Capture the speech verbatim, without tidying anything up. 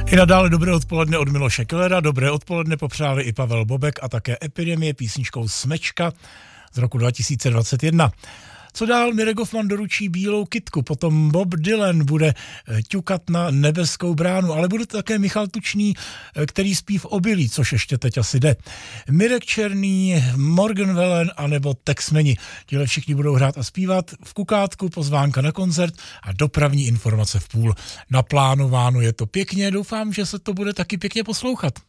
I nadále dobré odpoledne od Miloše Kellera, dobré odpoledne popřáli i Pavel Bobek a také Epidemie písničkou Smečka z roku dva tisíce dvacet jedna. Co dál? Mirek Goffman doručí bílou kytku, potom Bob Dylan bude ťukat na nebeskou bránu, ale bude to také Michal Tučný, který spí v obilí, což ještě teď asi jde. Mirek Černý, Morgan Wallen anebo Texmeni. Tihle všichni budou hrát a zpívat. V Kukátku pozvánka na koncert a dopravní informace v půl. Naplánováno je to pěkně, doufám, že se to bude taky pěkně poslouchat.